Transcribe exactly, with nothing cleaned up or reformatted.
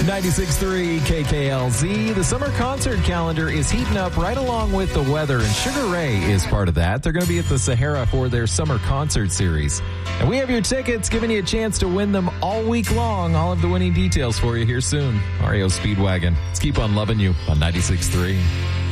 ninety-six point three K K L Z. The summer concert calendar is heating up right along with the weather, and Sugar Ray is part of that. They're going to be at the Sahara for their summer concert series. And we have your tickets, giving you a chance to win them all week long. I'll have the winning details for you here soon. R E O Speedwagon. Let's keep on loving you on ninety-six point three.